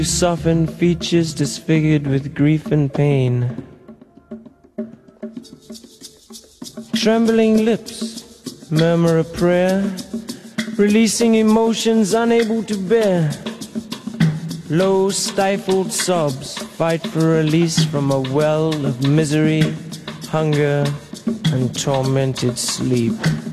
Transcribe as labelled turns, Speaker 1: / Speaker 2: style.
Speaker 1: Softened features disfigured with grief and pain. Trembling lips murmur a prayer, releasing emotions unable to bear. Low stifled sobs fight for release from a well of misery, hunger, and tormented sleep.